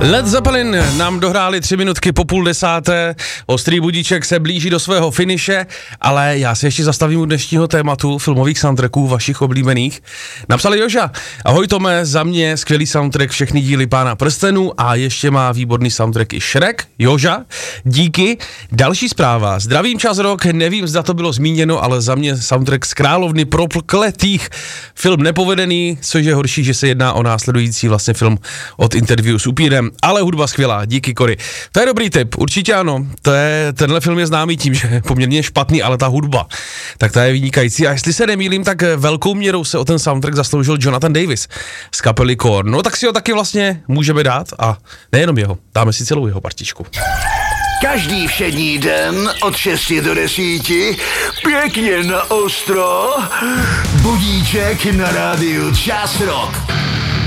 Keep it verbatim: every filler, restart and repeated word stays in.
Led Zeppelin nám dohráli tři minutky po půl desáté, ostrý budíček se blíží do svého finiše, ale já se ještě zastavím u dnešního tématu filmových soundtracků vašich oblíbených. Napsali Joža: ahoj Tome, za mě skvělý soundtrack všechny díly Pána prstenů a ještě má výborný soundtrack i Shrek. Joža, díky. Další zpráva: zdravím, čas rok, nevím, zda to bylo zmíněno, ale za mě soundtrack z Královny prokletých. Film nepovedený, což je horší, že se jedná o následující vlastně film od Interview s upírem, ale hudba skvělá, díky Kory. To je dobrý tip, určitě ano. To je, tenhle film je známý tím, že je poměrně špatný, ale ta hudba, tak ta je vynikající. A jestli se nemýlím, tak velkou měrou se o ten soundtrack zasloužil Jonathan Davis z kapely Korn. No tak si ho taky vlastně můžeme dát a nejenom jeho, dáme si celou jeho partičku. Každý všední den od šesti do desíti pěkně na ostro. Budíček na rádiu Čas Rock.